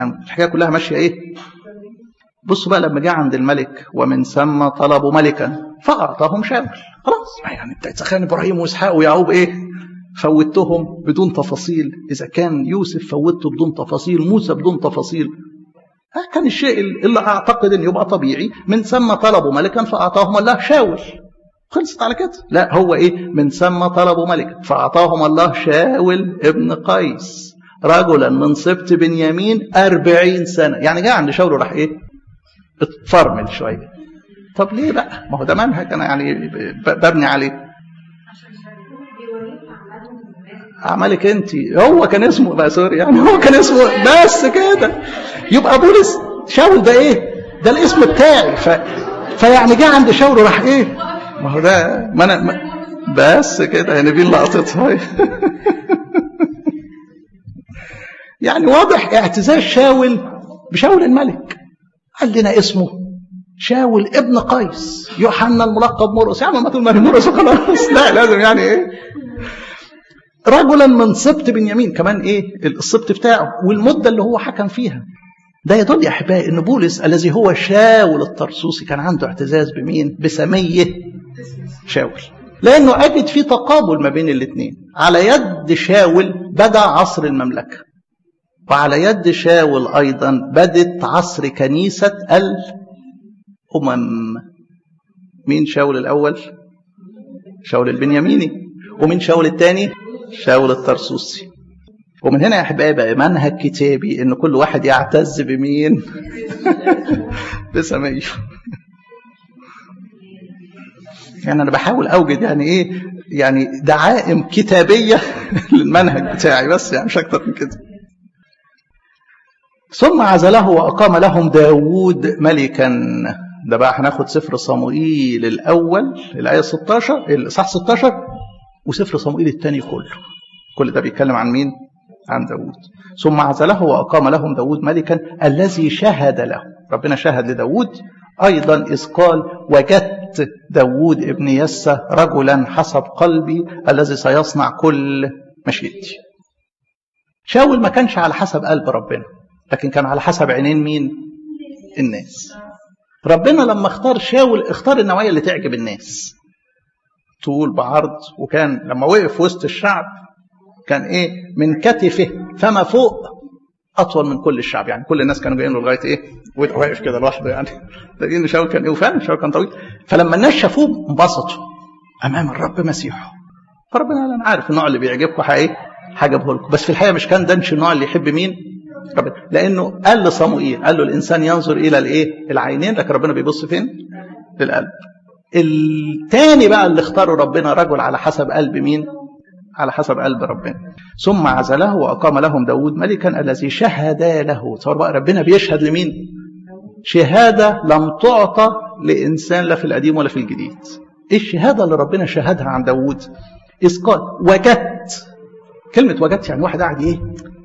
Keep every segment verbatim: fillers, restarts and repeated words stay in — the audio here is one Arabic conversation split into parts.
يعني الحكايه كلها ماشيه ايه؟ بصوا بقى لما جه عند الملك ومن ثم طلبوا ملكا فاعطاهم شاول. خلاص يعني انت تخيل ابراهيم واسحاق ويعقوب ايه؟ فوتهم بدون تفاصيل. اذا كان يوسف فوته بدون تفاصيل، موسى بدون تفاصيل، كان الشيء اللي اعتقد ان يبقى طبيعي من ثم طلبوا ملكا فاعطاهم الله شاول. خلصت على كده. لا، هو ايه؟ من ثم طلبوا ملكا فاعطاهم الله شاول ابن قيس رجلا من سبط بنيامين أربعين سنة. يعني جاء عند شاول راح ايه؟ اتفرمل شويه. طب ليه بقى؟ ما هو ده منهج انا يعني ببني عليه. عملك انت. هو كان اسمه بقى سوري يعني هو كان اسمه بس كده. يبقى بولس شاول ده ايه؟ ده الاسم بتاعي. ف... فيعني جه عند شاول راح ايه؟ ما هو ده ما انا ما... بس كده يعني دي لقطتها. يعني واضح اعتزاز شاول بشاول الملك. قال لنا اسمه شاول ابن قيس يوحنا الملقب مرقس. يا عم ما تقول مرقس وخلاص. لا لازم يعني ايه؟ رجلا من سبط بنيامين. كمان ايه السبط بتاعه والمده اللي هو حكم فيها. ده يدل يا احبائي ان بولس الذي هو شاول الطرسوسي كان عنده اعتزاز بمين؟ بسميه شاول. لانه اجد في تقابل ما بين الاثنين. على يد شاول بدا عصر المملكه، وعلى يد شاول ايضا بدت عصر كنيسه الامم. مين شاول الاول؟ شاول البنياميني. ومين شاول الثاني؟ شاول الطرسوسي. ومن هنا يا احبائي بقى منهج كتابي ان كل واحد يعتز بمين؟ بسميه. يعني انا بحاول اوجد يعني ايه يعني دعائم كتابيه للمنهج بتاعي بس، يعني مش اكتر من كده. ثم عزله واقام لهم داوود ملكا. ده بقى هناخد سفر صموئيل الاول الايه ستاشر الاصحاح ستاشر وسفر صموئيل الثاني كله. كل ده بيتكلم عن مين؟ عن داوود. ثم عزله وأقام لهم داوود ملكا الذي شهد له. ربنا شهد لداوود أيضا إذ قال وجدت داوود ابن يسى رجلا حسب قلبي الذي سيصنع كل مشيئتي. شاول ما كانش على حسب قلب ربنا، لكن كان على حسب عينين مين؟ الناس. ربنا لما اختار شاول اختار النوعية اللي تعجب الناس، طول بعرض. وكان لما وقف وسط الشعب كان ايه؟ من كتفه فما فوق اطول من كل الشعب. يعني كل الناس كانوا جايين له لغايه ايه؟ واقف كده لوحده. يعني لان شاول كان ايه؟ وفعلا شاول كان طويل. فلما الناس شافوه انبسطوا امام الرب مسيحه. فربنا قال انا عارف النوع اللي بيعجبكم ايه؟ هجيبه لكم. بس في الحقيقه مش كان دنش النوع اللي يحب مين؟ ربنا. لانه قال لصموئيل قال له الانسان ينظر الى الايه؟ العينين، لكن ربنا بيبص فين؟ للقلب. الثاني بقى اللي اختاره ربنا رجل على حسب قلب مين؟ على حسب قلب ربنا. ثم عزله وأقام لهم داود ملكا الذي شهد له. تصور بقى ربنا بيشهد لمين؟ شهادة لم تعطى لإنسان لا في القديم ولا في الجديد. إيه الشهادة اللي ربنا شهدها عن داود؟ إذ قال وجدت. كلمة وجدت يعني واحد قاعد إيه؟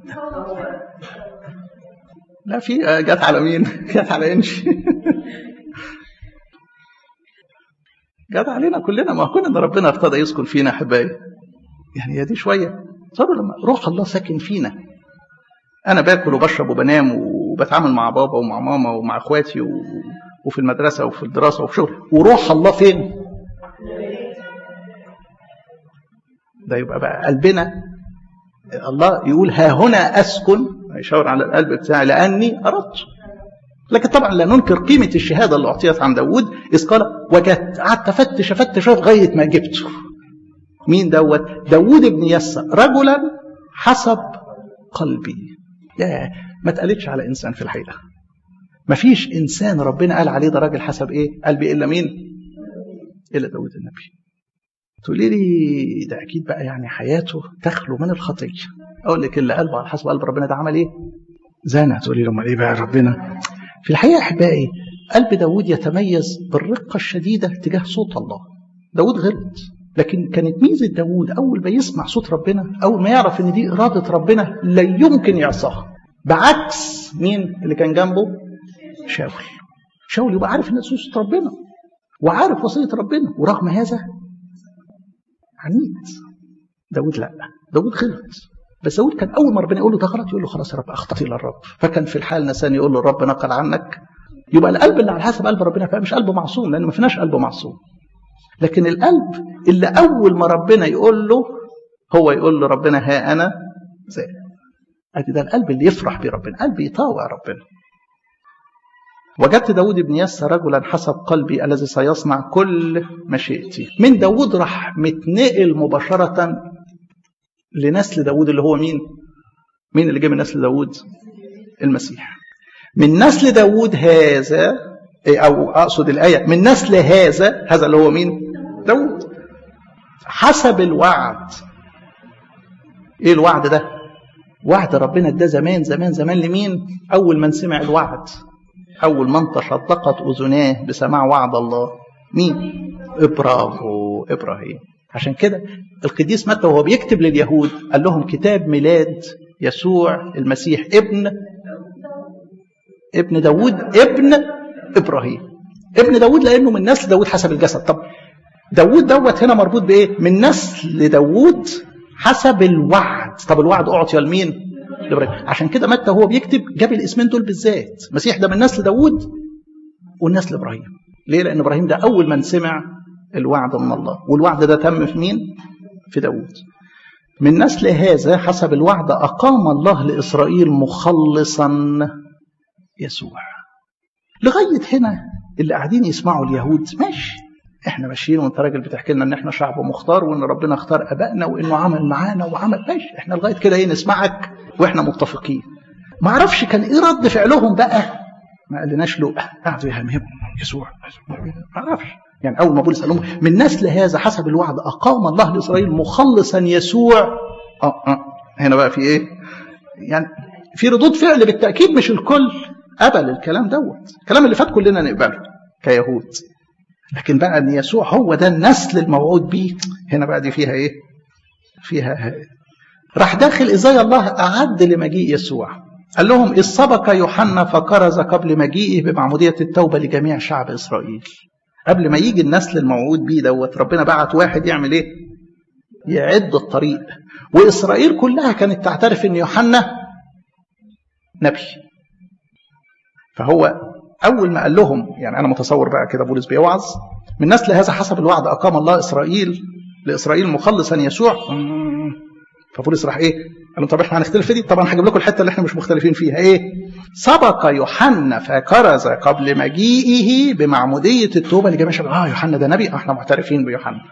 لا في جت على مين؟ جت على إنشي. جت علينا كلنا. ما كنا ربنا ارتضى يسكن فينا أحبائي. يعني يا دي شوية. صاروا لما روح الله ساكن فينا. أنا باكل وبشرب وبنام وبتعامل مع بابا ومع ماما ومع أخواتي و... وفي المدرسة وفي الدراسة وفي شغل، وروح الله فين؟ ده يبقى بقى قلبنا. الله يقول ها هنا أسكن، يشاور على القلب بتاعي لأني أردت. لكن طبعا لا ننكر قيمة الشهادة اللي أعطيت عن داود. إذ قال وجدت. قعدت أفتش أفتش لغاية ما جبته. مين دوت؟ داود ابن يسى رجلا حسب قلبي. يا ما تقالتش على إنسان في الحقيقة. ما فيش إنسان ربنا قال عليه ده راجل حسب إيه؟ قلبي إلا مين؟ إلا داود النبي. تقولي لي ده أكيد بقى يعني حياته تخلو من الخطية. أقول لك اللي قلبه على حسب قلب ربنا ده عمل إيه؟ زانة. تقولي لما إيه بقى ربنا؟ في الحقيقة أحبائي قلب داود يتميز بالرقة الشديدة تجاه صوت الله. داود غلط، لكن كانت ميزة داود أول ما يسمع صوت ربنا، أول ما يعرف إن دي إرادة ربنا لا يمكن يعصاها. بعكس مين اللي كان جنبه؟ شاول. شاول يبقى عارف إن صوت ربنا وعارف وصية ربنا، ورغم هذا عنيد. داود لا، داود غلط. بس داود كان اول ما ربنا يقول له ده غلط يقول له خلاص يا رب اخطأت الى الرب. فكان في الحال نسان يقول له الرب نقل عنك. يبقى القلب اللي على حسب قلب ربنا مش قلب معصوم، لان ما فيناش قلب معصوم. لكن القلب اللي اول ما ربنا يقول له هو يقول له ربنا ها انا زي ادي ده القلب اللي يفرح بيه ربنا، قلب يطاوع ربنا. وجدت داود بن يسى رجلا حسب قلبي الذي سيصنع كل مشيئتي. من داود راح متنقل مباشرة لنسل داود اللي هو مين؟ مين اللي جه من نسل داود؟ المسيح. من نسل داود هذا، أو أقصد الآية من نسل هذا، هذا اللي هو مين؟ داود. حسب الوعد. إيه الوعد ده؟ وعد ربنا ده زمان زمان زمان لمين؟ أول من سمع الوعد، أول من تشدقت أذناه بسماع وعد الله. مين؟ إبراهيم. إبراهيم. عشان كده القديس متى وهو بيكتب لليهود قال لهم كتاب ميلاد يسوع المسيح ابن ابن داود ابن إبراهيم. ابن داود لأنه من نسل داود حسب الجسد. طب داود دوت هنا مربوط بإيه؟ من نسل داود حسب الوعد. طب الوعد أعطي لمين؟ لإبراهيم. عشان كده متى هو بيكتب جاب الاسمين دول بالذات، مسيح ده من نسل داود والنسل إبراهيم. ليه؟ لأن إبراهيم ده أول من سمع الوعد من الله، والوعد ده تم في مين؟ في داود. من نسل هذا حسب الوعد أقام الله لإسرائيل مخلصا يسوع. لغاية هنا اللي قاعدين يسمعوا اليهود ماشي، احنا ماشيين وانت راجل بتحكي لنا ان احنا شعب مختار وان ربنا اختار ابائنا وانه عمل معانا وعمل، ماشي احنا لغايه كده ايه نسمعك واحنا متفقين. ما اعرفش كان ايه رد فعلهم بقى، ما قالناش له قعدوا يهمهموا يسوع، ما اعرفش. يعني اول ما بولس قال لهم من نسل هذا حسب الوعد اقام الله لاسرائيل مخلصا يسوع، اه اه هنا بقى في ايه؟ يعني في ردود فعل بالتاكيد، مش الكل قبل الكلام دوت، الكلام اللي فات كلنا نقبله كيهود، لكن بقى ان يسوع هو ده النسل الموعود بيه، هنا بقى دي فيها ايه؟ فيها راح داخل ازاي الله اعد لمجيء يسوع. قال لهم إذ سبق يوحنا فكرز قبل مجيئه بمعمودية التوبة لجميع شعب إسرائيل. قبل ما يجي النسل الموعود بيه دوت ربنا بعت واحد يعمل ايه؟ يعد الطريق. وإسرائيل كلها كانت تعترف ان يوحنا نبي. فهو أول ما قال لهم، يعني أنا متصور بقى كده بولس بيوعظ من نسل هذا حسب الوعد أقام الله إسرائيل لإسرائيل مخلصا يسوع. فبولس راح إيه؟ قالوا طب إحنا هنختلف في دي؟ طبعا هجيب لكم الحتة اللي إحنا مش مختلفين فيها. إيه؟ سبق يوحنا فكرز قبل مجيئه بمعمودية التوبة لجميع شعب. آه يوحنا ده نبي، إحنا معترفين بيوحنا.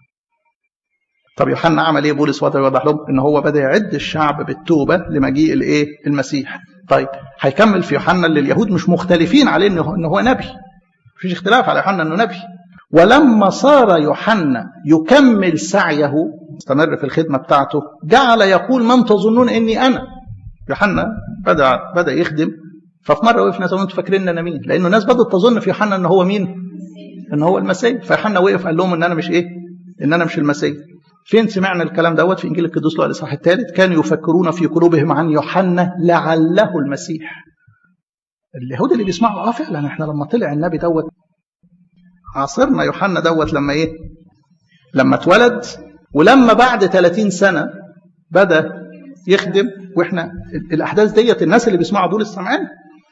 طب يوحنا عمل إيه؟ بولس وضع يوضح لهم إن هو بدأ يعد الشعب بالتوبة لمجيء الإيه؟ المسيح. طيب هيكمل في يوحنا اللي اليهود مش مختلفين عليه إنه هو نبي، مفيش اختلاف على يوحنا إنه نبي. ولما صار يوحنا يكمل سعيه، استمر في الخدمة بتاعته، جعل يقول من تظنون إني أنا. يوحنا بدأ بدأ يخدم، ففي مرة وقف ناس وانتوا فاكرين أنا مين؟ لأنه الناس بدأت تظن في يوحنا إن هو مين؟ إن هو المسيح. فيوحنا وقف قال لهم إن أنا مش إيه؟ إن أنا مش المسيح. فين سمعنا الكلام دوت؟ في إنجيل القدوس لوقا الإصحاح الثالث، كانوا يفكرون في قلوبهم عن يوحنا لعله المسيح. اليهود اللي بيسمعوا اه فعلا احنا لما طلع النبي دوت عاصرنا يوحنا دوت لما ايه؟ لما اتولد، ولما بعد ثلاثين سنة بدأ يخدم، واحنا الاحداث ديت الناس اللي بيسمعوا دول السمعان.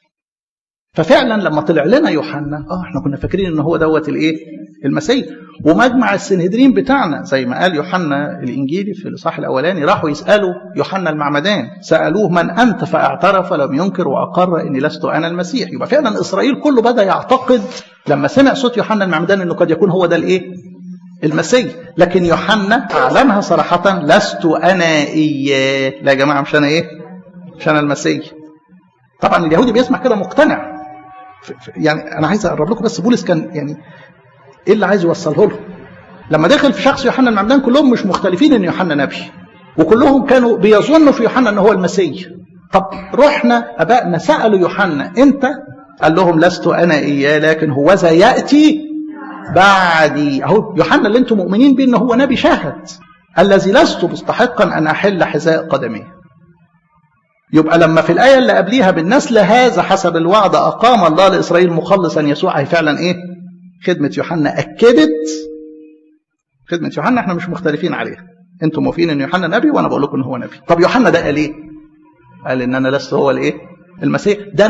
ففعلا لما طلع لنا يوحنا اه احنا كنا فاكرين ان هو دوت الايه؟ المسيح. ومجمع السنهدرين بتاعنا زي ما قال يوحنا الانجيلي في الاصحاح الاولاني راحوا يسالوا يوحنا المعمدان، سالوه من انت؟ فاعترف ولم ينكر واقر اني لست انا المسيح. يبقى فعلا اسرائيل كله بدا يعتقد لما سمع صوت يوحنا المعمدان انه قد يكون هو ده الايه؟ المسيح. لكن يوحنا اعلنها صراحه، لست انا اياه. لا يا جماعه مش انا ايه؟ مش انا المسيح. طبعا اليهودي بيسمع كده مقتنع. يعني انا عايز اقرب لكم بس بولس كان يعني ايه اللي عايز يوصله له. لما دخل في شخص يوحنا المعمدان كلهم مش مختلفين ان يوحنا نبي، وكلهم كانوا بيظنوا في يوحنا ان هو المسيح. طب رحنا ابائنا سالوا يوحنا انت؟ قال لهم لست انا اياه لكن هو ذا ياتي بعدي. اهو يوحنا اللي انتم مؤمنين بيه ان هو نبي شاهد، الذي لست مستحقا ان احل حذاء قدميه. يبقى لما في الآية اللي قبليها بالنسل هذا حسب الوعد أقام الله لإسرائيل مخلصا يسوع، هي فعلا إيه؟ خدمة يوحنا أكدت، خدمة يوحنا احنا مش مختلفين عليها انتم موافقين ان يوحنا نبي وانا بقول لكم ان هو نبي. طب يوحنا ده قال ايه؟ قال ان انا لست هو الايه؟ المسيح. ده